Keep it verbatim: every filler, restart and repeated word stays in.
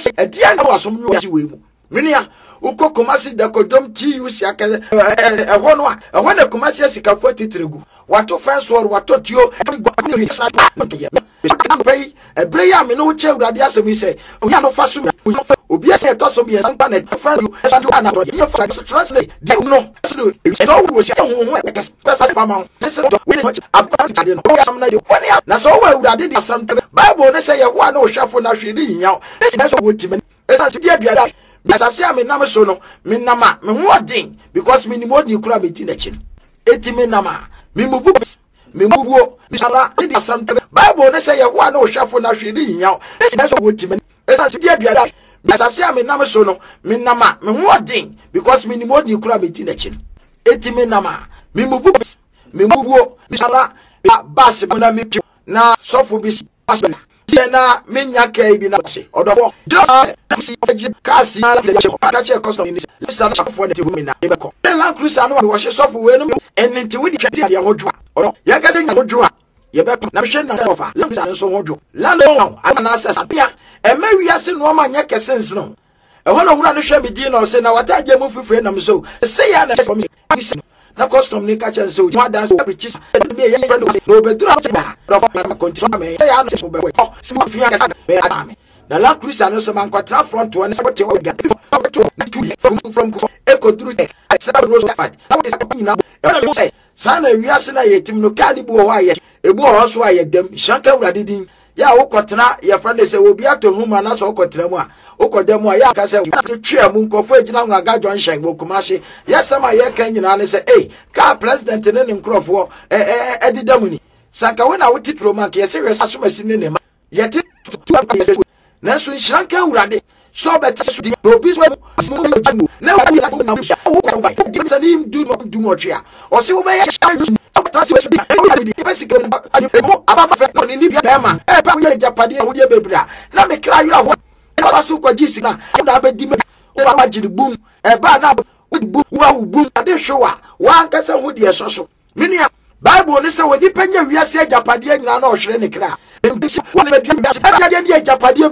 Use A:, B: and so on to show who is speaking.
A: say a dear no was some new way. Minia, Uko Kumasi da Kodom T U C a one a one a Kumasi Sika forty tregu. What to fence or what to you pay a Brea Mino Che Radias me say, we are no fashion. Obias a toss of me as some planet, friend you as you are not translate. They know, it's always like a special farmer. We much up some night. That's all I did something. Bible, they say, one no shuffle now she reading now. That's what women. As I But I say, I'm a number so no, me nama, me more thing, because me more you crab it in a chin. Eighty me nama, me move, me move, Misala, it is something. Bible, they say, one no shuffle now she reading now. That's what women. As I say, but I say, I'm a number so no, me nama, me more thing, because me more you crab it in a chin. Eighty me nama, me move, me move, Misala, bass, me na so for be. Na menya kai bi na se odofo just see kasi na la catch a custom in this listen for the women na be ko den Land Cruiser no we so for we no enti we di twete ade hodwo o ya ka se nya hodwo ye be na hwe na ofa Land Cruiser so hodwo land no ana access apia e ma wiase no ma nya kesens no e ho na wura no hwe me di na o se na wata agye mu fifre na me so se ya na for me na custom ni catch so you dance preach me ye friend no be dura ba do for continue me ya no so be we so fi aka be am na Land Cruiser no so man kwatra front one se we get from from eco through I said rose fight that is happening now e say sana wiase na yetim no ka ni bu ho aye e bu ho so aye dem shanka wurade din ya wo kwatra ye friend say obi ato hu ma na so kwatra mu a wo kodem a ya ka say twa mu nkofo agina hu aga John Shen wo kumase ya sama ye kan nyina ne say eh ka president ne ne nkrofo eh eh edidam ni sanka we na wo titro man ka ye say we asomasi ne ne ma ye ti na so shanka wurade so better so di obi so mu mu na wo ya ko na wo ko ba di sanim do no do mo twa o se wo be ya Tasi wesu di di basically mo ababa fe no ni bia ma e pa wo ye japade wo ye bebra na me kra yura ho e ba su ko jisi na na be di me o ba jiri bum e ba na wo bum wo bum ade showa wa nkasa ho di esoso minia Bible ni se wo di panya wiase japade nyina na o hwere ne kra e bi wo ne be di japade